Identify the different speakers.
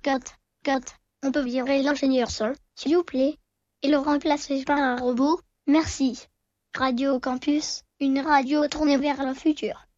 Speaker 1: Cut. On peut virer l'ingénieur son, s'il vous plaît, et le remplacer par un robot, merci. Radio Campus, une radio tournée vers le futur.